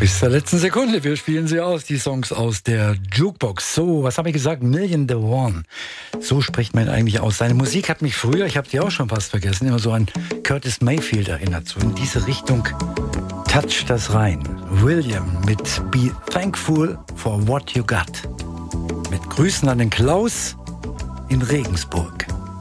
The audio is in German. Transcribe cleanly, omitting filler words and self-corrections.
Bis zur letzten Sekunde. Wir spielen sie aus, die Songs aus der Jukebox. So, was habe ich gesagt? Million the One. So spricht man eigentlich aus. Seine Musik hat mich früher, ich habe die auch schon fast vergessen, immer so an Curtis Mayfield erinnert. So in diese Richtung touch das rein. William mit Be Thankful for What You Got. Mit Grüßen an den Klaus in Regensburg.